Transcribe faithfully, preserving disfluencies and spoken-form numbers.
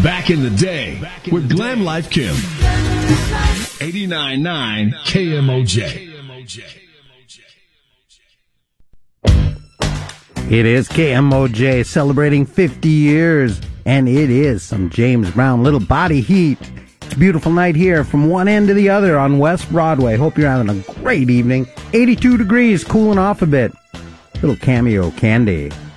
Back in the day with Glam Life Kim. eighty-nine point nine K M O J. It is K M O J celebrating fifty years, and it is some James Brown Little Body Heat. It's a beautiful night here from one end to the other on West Broadway. Hope you're having a great evening. eighty-two degrees, cooling off a bit. Little Cameo Candy.